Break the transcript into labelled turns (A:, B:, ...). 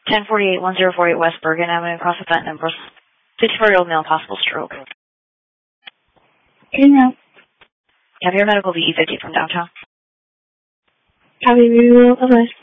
A: 1048-1048 West Bergen Avenue, across the Fenton and Bristol. 54-year-old male, possible stroke.
B: Okay, now.
A: Have your medical VE50 from downtown.
B: Copy, we will advise.